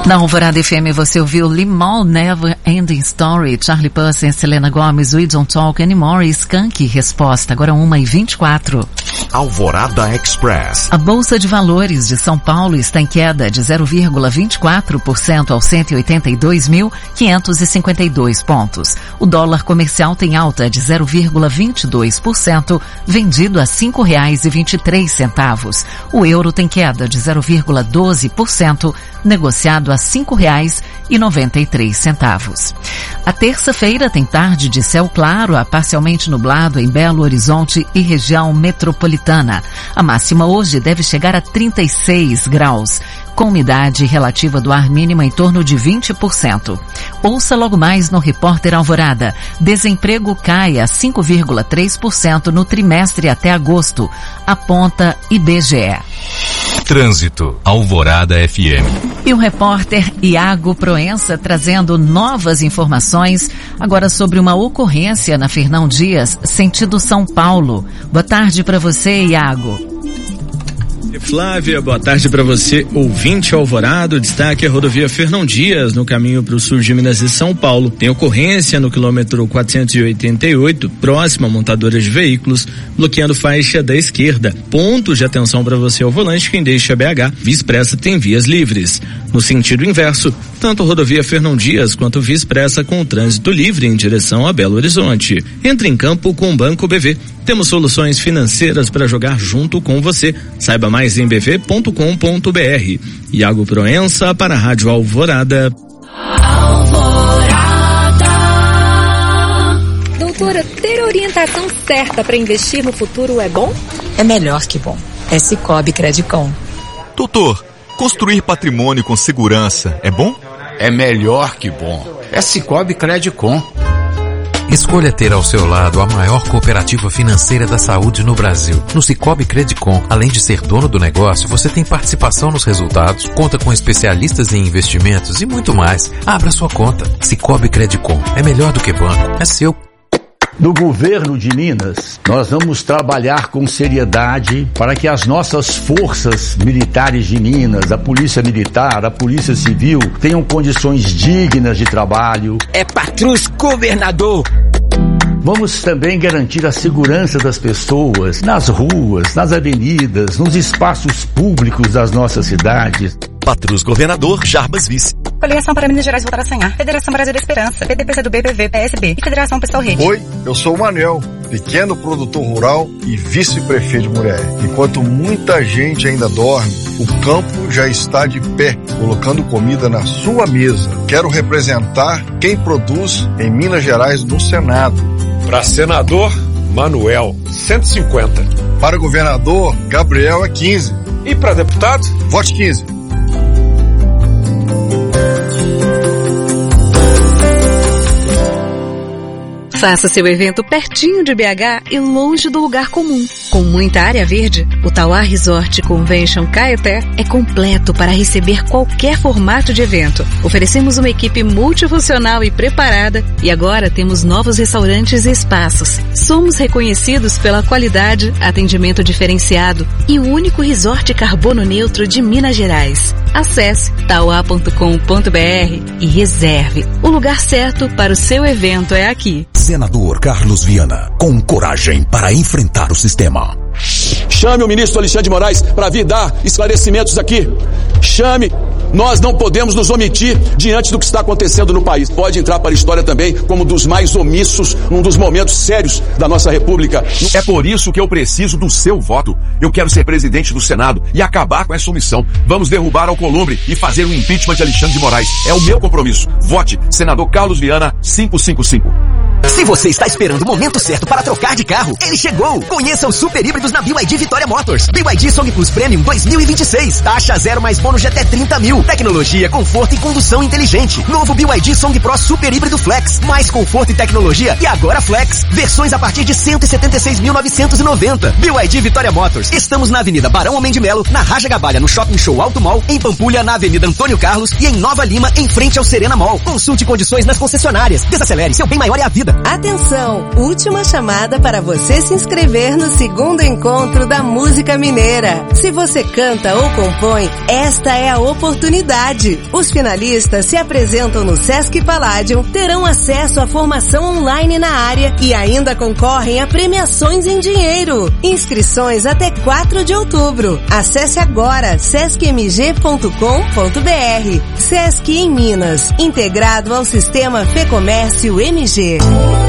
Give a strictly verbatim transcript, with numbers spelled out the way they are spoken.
Na Alvorada F M você ouviu Limol, Never Ending Story, Charlie Puth, Selena Gomez, We Don't Talk Anymore e Skank. Resposta, agora uma e vinte e quatro. Alvorada Express. A Bolsa de Valores de São Paulo está em queda de zero vírgula vinte e quatro por cento aos cento e oitenta e dois mil, quinhentos e cinquenta e dois pontos. O dólar comercial tem alta de zero vírgula vinte e dois por cento, vendido a cinco reais e vinte e três centavos. O euro tem queda de zero vírgula doze por cento, negociado a cinco reais e noventa e três centavos. A terça-feira tem tarde de céu claro a parcialmente nublado em Belo Horizonte e região metropolitana. A máxima hoje deve chegar a trinta e seis graus, com umidade relativa do ar mínima em torno de vinte por cento. Ouça logo mais no Repórter Alvorada. Desemprego cai a cinco vírgula três por cento no trimestre até agosto, aponta I B G E. Trânsito, Alvorada F M. E o repórter Iago Proença trazendo novas informações agora sobre uma ocorrência na Fernão Dias, sentido São Paulo. Boa tarde para você, Iago. Flávia, boa tarde para você, ouvinte Alvorado. Destaque a rodovia Fernão Dias, no caminho para o sul de Minas e São Paulo. Tem ocorrência no quilômetro quatrocentos e oitenta e oito, próximo a montadora de veículos, bloqueando faixa da esquerda. Pontos de atenção para você ao volante, quem deixa B H. Via Expressa tem vias livres. No sentido inverso, tanto a rodovia Fernão Dias quanto Via Expressa com o trânsito livre em direção a Belo Horizonte. Entre em campo com o Banco B V. Temos soluções financeiras para jogar junto com você. Saiba mais em b v ponto com ponto b r. Iago Proença para a Rádio Alvorada. Alvorada. Doutora, ter orientação certa para investir no futuro é bom? É melhor que bom. É Sicoob Credicom. Doutor, construir patrimônio com segurança é bom? É melhor que bom. É Sicoob Credicom. Escolha ter ao seu lado a maior cooperativa financeira da saúde no Brasil. No Sicoob Credicom, além de ser dono do negócio, você tem participação nos resultados, conta com especialistas em investimentos e muito mais. Abra sua conta. Sicoob Credicom. É melhor do que banco. É seu. No governo de Minas, nós vamos trabalhar com seriedade para que as nossas forças militares de Minas, a Polícia Militar, a Polícia Civil, tenham condições dignas de trabalho. É Patrus Governador! Vamos também garantir a segurança das pessoas nas ruas, nas avenidas, nos espaços públicos das nossas cidades. Patrus Governador, Jarbas Vice. Coligação para Minas Gerais voltar a sonhar. Federação Brasil da Esperança. P D P C do B, P V, P S B e Federação Pessoal Rede. Oi, eu sou o Manuel, pequeno produtor rural e vice-prefeito de Muré. Enquanto muita gente ainda dorme, o campo já está de pé, colocando comida na sua mesa. Quero representar quem produz em Minas Gerais no Senado. Para senador, Manuel, cento e cinquenta. Para governador, Gabriel é quinze. E para deputado? Vote quinze. Faça seu evento pertinho de B H e longe do lugar comum. Com muita área verde, o Tauá Resort Convention Caeté é completo para receber qualquer formato de evento. Oferecemos uma equipe multifuncional e preparada e agora temos novos restaurantes e espaços. Somos reconhecidos pela qualidade, atendimento diferenciado e o único resort carbono neutro de Minas Gerais. Acesse tauá ponto com ponto b r e reserve. O lugar certo para o seu evento é aqui. Senador Carlos Viana, com coragem para enfrentar o sistema. Chame o ministro Alexandre de Moraes para vir dar esclarecimentos aqui. Chame. Nós não podemos nos omitir diante do que está acontecendo no país. Pode entrar para a história também como dos mais omissos num dos momentos sérios da nossa república. É por isso que eu preciso do seu voto. Eu quero ser presidente do Senado e acabar com essa omissão. Vamos derrubar Alcolumbre e fazer o impeachment de Alexandre de Moraes. É o meu compromisso. Vote senador Carlos Viana quinhentos e cinquenta e cinco. Se você está esperando o momento certo para trocar de carro, ele chegou! Conheça os super híbridos na B Y D Vitória Motors. B Y D Song Plus Premium dois mil e vinte e seis. Taxa zero mais bônus de até trinta mil. Tecnologia, conforto e condução inteligente. Novo B Y D Song Pro Super Híbrido Flex. Mais conforto e tecnologia. E agora Flex. Versões a partir de cento e setenta e seis mil novecentos e noventa. B Y D Vitória Motors. Estamos na Avenida Barão Homem de Melo, na Raja Gabalha, no Shopping Show Alto Mall, em Pampulha, na Avenida Antônio Carlos e em Nova Lima, em frente ao Serena Mall. Consulte condições nas concessionárias. Desacelere, seu bem maior é a vida. Paulista. Atenção, última chamada para você se inscrever no segundo encontro da música mineira. Se você canta ou compõe, esta é a oportunidade. Os finalistas se apresentam no Sesc Palladium, terão acesso à formação online na área e ainda concorrem a premiações em dinheiro. Inscrições até quatro de outubro. Acesse agora sesc m g ponto com ponto b r. Sesc em Minas, integrado ao sistema Fê Comércio M G.